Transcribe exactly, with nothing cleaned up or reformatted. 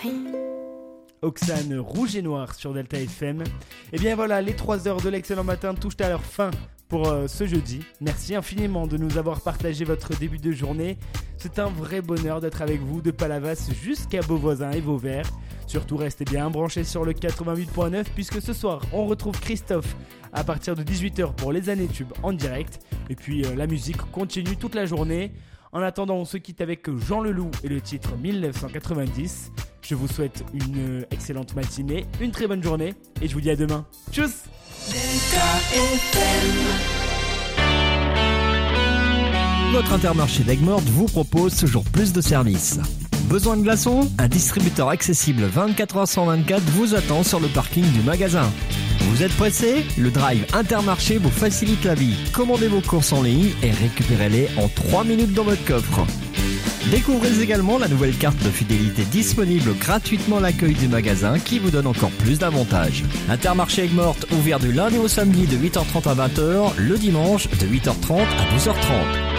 Paris. Oxane, Rouge et Noir sur Delta F M. Et bien voilà, les trois heures de l'excellent matin touchent à leur fin pour euh, ce jeudi. Merci infiniment de nous avoir partagé votre début de journée. C'est un vrai bonheur d'être avec vous de Palavas jusqu'à Beauvoisin et Vauvert. Surtout restez bien branchés sur le quatre-vingt-huit point neuf puisque ce soir on retrouve Christophe à partir de dix-huit heures pour les années tubes en direct. Et puis euh, la musique continue toute la journée. En attendant, on se quitte avec Jean Leloup et le titre dix-neuf cent quatre-vingt-dix. Je vous souhaite une excellente matinée, une très bonne journée et je vous dis à demain. Tchuss! Votre Intermarché d'Aigues-Mortes vous propose toujours plus de services. Besoin de glaçons ? Un distributeur accessible vingt-quatre heures sur vingt-quatre vous attend sur le parking du magasin. Vous êtes pressé ? Le drive Intermarché vous facilite la vie. Commandez vos courses en ligne et récupérez-les en trois minutes dans votre coffre. Découvrez également la nouvelle carte de fidélité disponible gratuitement à l'accueil du magasin qui vous donne encore plus d'avantages. Intermarché Aigues-Mortes ouvert du lundi au samedi de huit heures trente à vingt heures, le dimanche de huit heures trente à douze heures trente.